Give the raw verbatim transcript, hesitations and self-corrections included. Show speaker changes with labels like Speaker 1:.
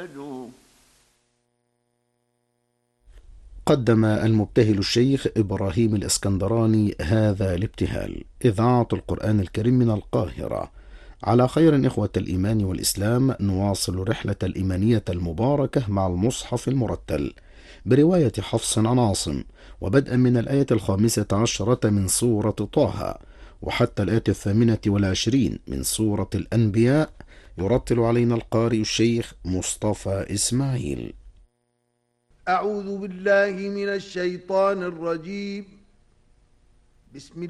Speaker 1: قدم المبتهل الشيخ إبراهيم الإسكندراني هذا الابتهال. إذاعة القرآن الكريم من القاهرة. على خير إخوة الإيمان والإسلام، نواصل رحلة الإيمانية المباركة مع المصحف المرتل برواية حفص عن عاصم، وبدءا من الآية الخامسة عشرة من سورة طه وحتى الآية الثامنة والعشرين من سورة الأنبياء. يرتل علينا القارئ الشيخ مصطفى إسماعيل.
Speaker 2: أعوذ بالله من الشيطان الرجيم. بسم